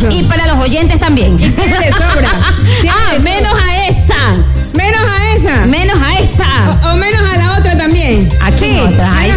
eso. Y para los oyentes también. Tiene de sobra. Menos a esta. Menos a esa. Menos a esta. O menos a la otra también. ¿A quién otra? Ay,